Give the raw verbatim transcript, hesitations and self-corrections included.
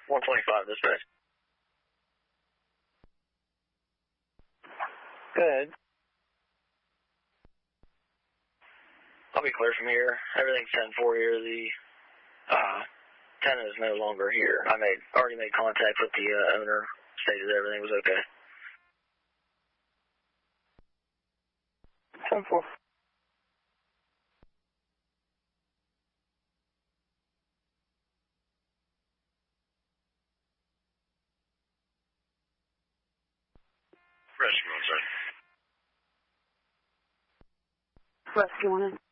one twenty-five dispatch. Good. I'll be clear from here. Everything's ten four here. The uh, tenant is no longer here. I made already made contact with the uh, owner, stated everything was okay. ten four. Rescue one, sir. Rescue one.